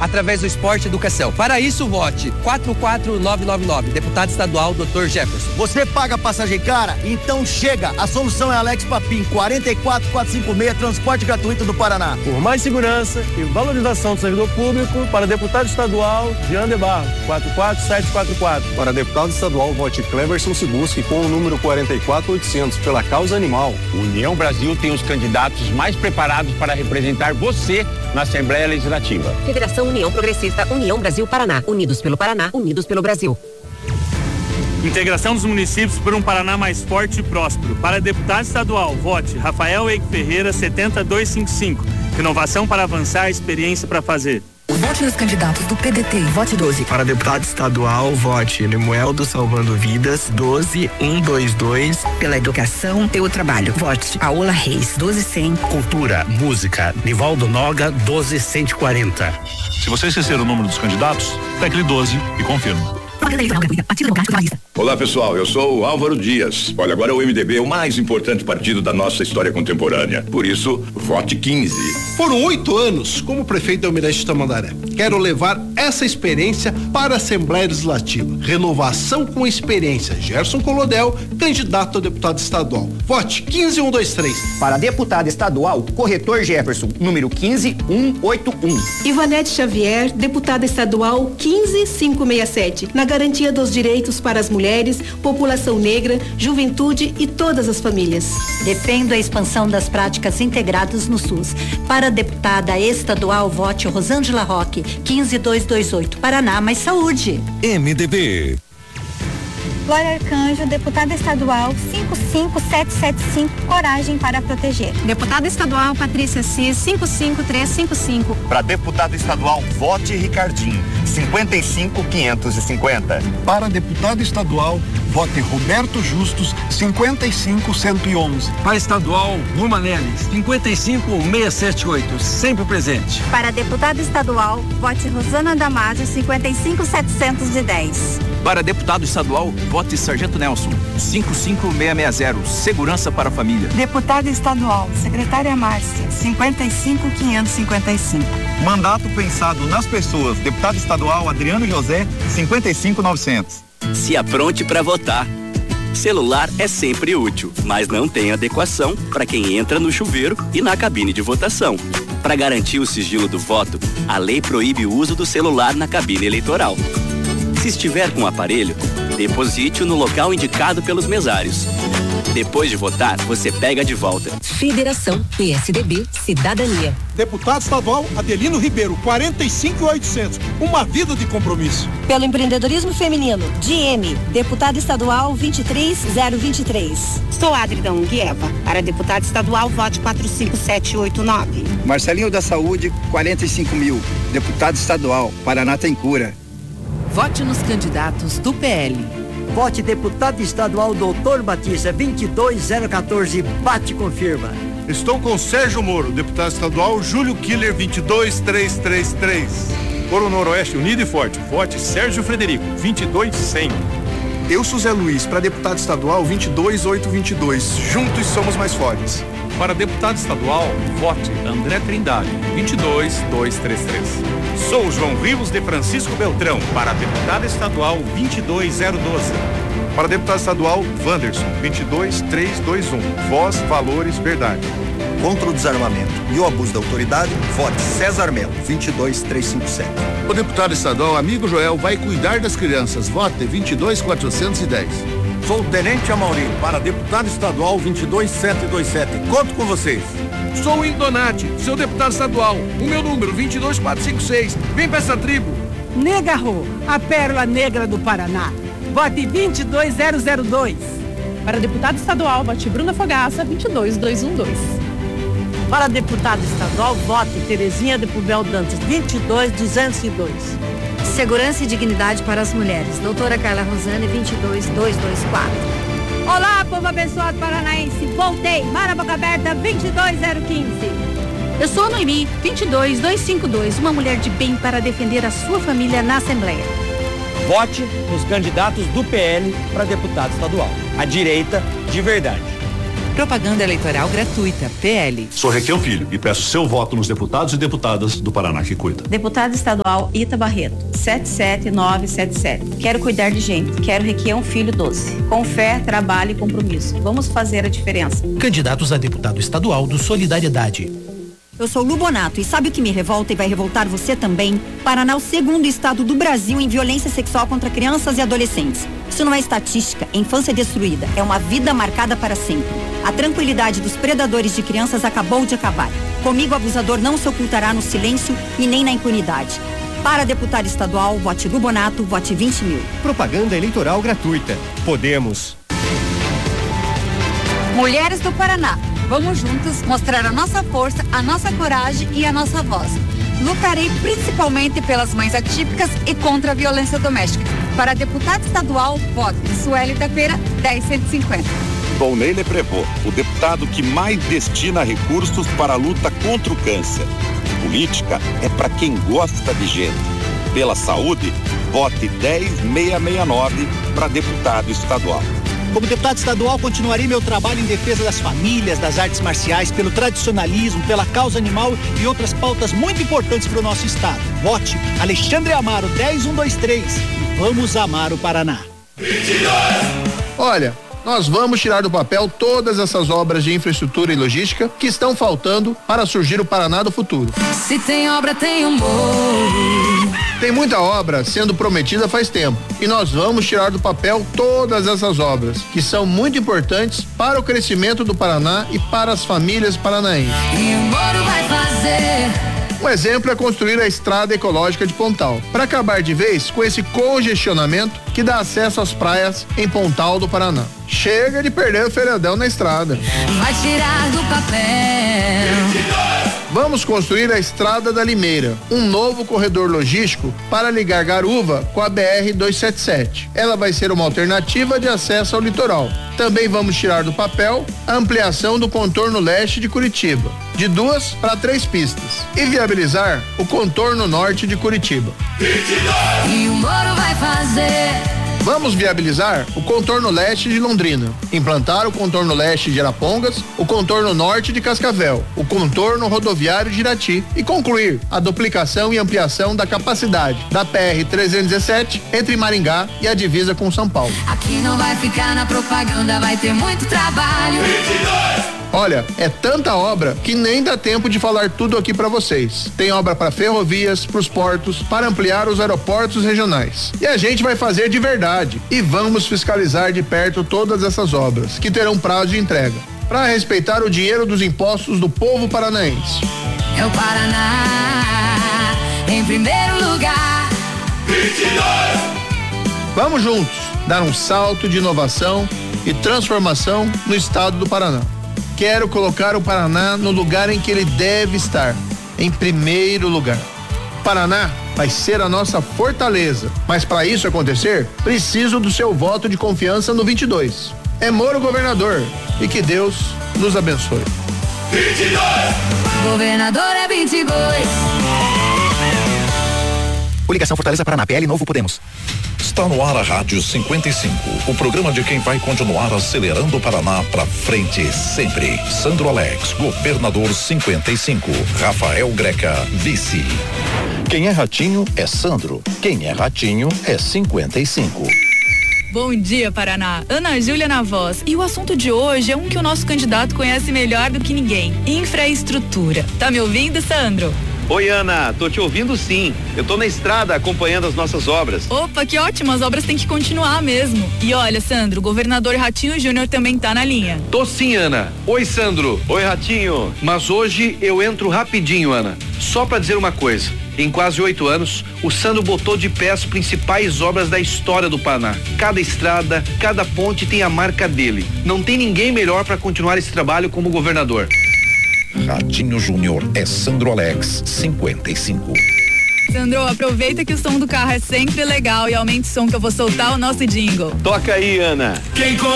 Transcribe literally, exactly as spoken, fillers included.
através do esporte e educação. Para isso, vote quatro quatro nove nove nove, deputado estadual doutor Jefferson. Você paga passagem cara? Então chega! A solução é Alex Papim, quatro quatro quatro cinco seis, transporte gratuito do Paraná. Por mais segurança e valorização do servidor público, para deputado estadual, Jean de Barros, quatro quatro sete quatro quatro. Para deputado estadual, vote Cleverson Cibusque com o número quarenta e quatro oitocentos, pela causa animal. União Brasil tem os candidatos mais preparados para representar você na Assembleia Legislativa. Federação União Progressista, União Brasil Paraná. Unidos pelo Paraná, unidos pelo Brasil. Integração dos municípios por um Paraná mais forte e próspero. Para deputado estadual, vote Rafael Eike Ferreira, setenta dois cinquenta e cinco. Inovação para avançar, experiência para fazer. Vote nos candidatos do P D T, vote doze. Para deputado estadual, vote Lemueldo Salvando Vidas, doze um dois dois. Pela educação e o trabalho, vote Paola Reis, doze cem. Cultura, música, Nivaldo Noga, doze cento e quarenta. Se você esquecer o número dos candidatos, tecle doze e confirma. Olá pessoal, eu sou o Álvaro Dias. Olha, agora o M D B é o mais importante partido da nossa história contemporânea. Por isso, vote quinze. Foram oito anos como prefeito da Almirante Tamandaré. Quero levar essa experiência para a Assembleia Legislativa. Renovação com experiência. Gerson Colodel, candidato a deputado estadual. Vote quinze um dois três. Para deputado estadual, corretor Jefferson, número quinze um oito um. Ivanete Xavier, deputada estadual quinze cinco seis sete. Na garantia dos direitos para as mulheres, população negra, juventude e todas as famílias. Defendo a expansão das práticas integradas no SUS. Para deputada estadual, vote Rosângela Roque, quinze dois dois oito. Paraná Mais Saúde. M D B. Glória Arcanjo, deputada estadual cinco cinco sete sete cinco, Coragem para Proteger. Deputada estadual Patrícia Cis, cinco cinco três cinco cinco. Para deputado estadual, vote Ricardinho, cinquenta e cinco quinhentos e cinquenta. Para deputado estadual, vote Roberto Justus, cinquenta e cinco cento e onze. Para estadual, Romanelli, cinquenta e cinco seiscentos e setenta e oito, sempre presente. Para deputada estadual, vote Rosana Damasio, cinquenta e cinco setecentos e dez. Para deputado estadual, vote Sargento Nelson, cinco cinco seis seis zero, segurança para a família. Deputada estadual, secretária Márcia, cinquenta e cinco quinhentos e cinquenta e cinco. Mandato pensado nas pessoas, deputado estadual Adriano José, cinquenta e cinco novecentos. Se apronte para votar. Celular é sempre útil, mas não tem adequação para quem entra no chuveiro e na cabine de votação. Para garantir o sigilo do voto, a lei proíbe o uso do celular na cabine eleitoral. Se estiver com o aparelho, deposite-o no local indicado pelos mesários. Depois de votar, você pega de volta. Federação P S D B Cidadania. Deputado estadual Adelino Ribeiro, quarenta e cinco oitocentos. Uma vida de compromisso. Pelo empreendedorismo feminino, D M, deputado estadual vinte e três zero vinte e três. Sou Adridão Guieva. Para deputado estadual, vote quatro cinco sete oito nove. Marcelinho da Saúde, quarenta e cinco mil. Deputado estadual, Paraná tem cura. Vote nos candidatos do P L. Vote deputado estadual doutor Batista, vinte e dois zero quatorze, bate confirma. Estou com Sérgio Moro, deputado estadual Júlio Killer, vinte e dois três três três. Foro Noroeste Unido e Forte, vote Sérgio Frederico, vinte e dois cem. Eu sou Zé Luiz, para deputado estadual vinte e dois oito vinte e dois. Juntos somos mais fortes. Para deputado estadual, vote André Trindade, vinte e dois dois três três. Sou João Rivos de Francisco Beltrão, para deputado estadual vinte e dois zero doze. Para deputado estadual, Wanderson, vinte e dois três dois um. Voz, valores, verdade. Contra o desarmamento e o abuso da autoridade, vote César Melo, vinte e dois três cinco sete. O deputado estadual Amigo Joel vai cuidar das crianças. Vote vinte e dois quatrocentos e dez. Sou o Tenente Amaury, para deputado estadual vinte e dois sete dois sete. Conto com vocês. Sou o Indonati, seu deputado estadual. O meu número, vinte e dois quatrocentos e cinquenta e seis. Vem pra essa tribo. Negarro, a pérola negra do Paraná. Vote vinte e dois zero zero dois. Para deputado estadual, vote Bruna Fogaça, vinte e dois dois um dois. Para deputado estadual, vote Terezinha de Pubel Dantas, vinte e dois duzentos e dois. Segurança e dignidade para as mulheres. Doutora Carla Rosane, vinte e dois dois dois quatro. Olá, povo abençoado paranaense. Voltei. Mara Boca Aberta, vinte e dois zero quinze. Eu sou Noemi, vinte e dois dois cinco dois, uma mulher de bem para defender a sua família na Assembleia. Vote nos candidatos do P L para deputado estadual. A direita de verdade. Propaganda eleitoral gratuita, P L. Sou Requião Filho e peço seu voto nos deputados e deputadas do Paraná que cuida. Deputado estadual Ita Barreto, sete sete nove sete sete. Quero cuidar de gente. Quero Requião Filho doze. Com fé, trabalho e compromisso. Vamos fazer a diferença. Candidatos a deputado estadual do Solidariedade. Eu sou Lu Bonato e sabe o que me revolta e vai revoltar você também? Paraná é o segundo estado do Brasil em violência sexual contra crianças e adolescentes. Isso não é estatística, é infância destruída, é uma vida marcada para sempre. A tranquilidade dos predadores de crianças acabou de acabar. Comigo, o abusador não se ocultará no silêncio e nem na impunidade. Para deputado estadual, vote Lu Bonato, vote vinte mil. Propaganda eleitoral gratuita. Podemos. Mulheres do Paraná, vamos juntos mostrar a nossa força, a nossa coragem e a nossa voz. Lutarei principalmente pelas mães atípicas e contra a violência doméstica. Para deputado estadual, voto Sueli da Feira, dez cento e cinquenta. Volney Leprevô, o deputado que mais destina recursos para a luta contra o câncer. Política é para quem gosta de gente. Pela saúde, vote dez mil seiscentos e sessenta e nove para deputado estadual. Como deputado estadual, continuarei meu trabalho em defesa das famílias, das artes marciais, pelo tradicionalismo, pela causa animal e outras pautas muito importantes para o nosso estado. Vote Alexandre Amaro, dez mil cento e vinte e três. E vamos amar o Paraná. Olha, nós vamos tirar do papel todas essas obras de infraestrutura e logística que estão faltando para surgir o Paraná do futuro. Se tem obra, tem um morro. Tem muita obra sendo prometida faz tempo e nós vamos tirar do papel todas essas obras que são muito importantes para o crescimento do Paraná e para as famílias paranaenses. E o Moro vai fazer. Um exemplo é construir a estrada ecológica de Pontal, para acabar de vez com esse congestionamento que dá acesso às praias em Pontal do Paraná. Chega de perder o feriadão na estrada. Vai tirar do papel. Vamos construir a Estrada da Limeira, um novo corredor logístico para ligar Garuva com a B R duzentos e setenta e sete. Ela vai ser uma alternativa de acesso ao litoral. Também vamos tirar do papel a ampliação do contorno leste de Curitiba, de duas para três pistas, e viabilizar o contorno norte de Curitiba. E o Moro vai fazer. Vamos viabilizar o contorno leste de Londrina, implantar o contorno leste de Arapongas, o contorno norte de Cascavel, o contorno rodoviário de Irati e concluir a duplicação e ampliação da capacidade da P R trezentos e dezessete entre Maringá e a divisa com São Paulo. Aqui não vai ficar na propaganda, vai ter muito trabalho. Olha, é tanta obra que nem dá tempo de falar tudo aqui para vocês. Tem obra para ferrovias, para os portos, para ampliar os aeroportos regionais. E a gente vai fazer de verdade e vamos fiscalizar de perto todas essas obras, que terão prazo de entrega, para respeitar o dinheiro dos impostos do povo paranaense. É o Paraná em primeiro lugar. vinte e dois. Vamos juntos dar um salto de inovação e transformação no estado do Paraná. Quero colocar o Paraná no lugar em que ele deve estar, em primeiro lugar. Paraná vai ser a nossa fortaleza, mas para isso acontecer, preciso do seu voto de confiança no vinte e dois. É Moro governador e que Deus nos abençoe. vinte e dois. Governador é vinte e dois. Coligação Fortaleza Paraná, P L Novo Podemos. Está no ar a Rádio cinquenta e cinco, o programa de quem vai continuar acelerando o Paraná pra frente sempre. Sandro Alex, governador cinquenta e cinco. Rafael Greca, vice. Quem é ratinho é Sandro. Quem é ratinho é cinquenta e cinco. Bom dia, Paraná. Ana Júlia na voz. E o assunto de hoje é um que o nosso candidato conhece melhor do que ninguém: infraestrutura. Tá me ouvindo, Sandro? Oi, Ana, tô te ouvindo sim. Eu tô na estrada acompanhando as nossas obras. Opa, que ótimo, as obras têm que continuar mesmo. E olha, Sandro, o governador Ratinho Júnior também tá na linha. Tô sim, Ana. Oi, Sandro. Oi, Ratinho. Mas hoje eu entro rapidinho, Ana. Só pra dizer uma coisa. Em quase oito anos, o Sandro botou de pé as principais obras da história do Paraná. Cada estrada, cada ponte tem a marca dele. Não tem ninguém melhor para continuar esse trabalho como governador. Ratinho Júnior é Sandro Alex, cinquenta e cinco. Sandro, aproveita que o som do carro é sempre legal e aumente o som que eu vou soltar o nosso jingle. Toca aí, Ana. Quem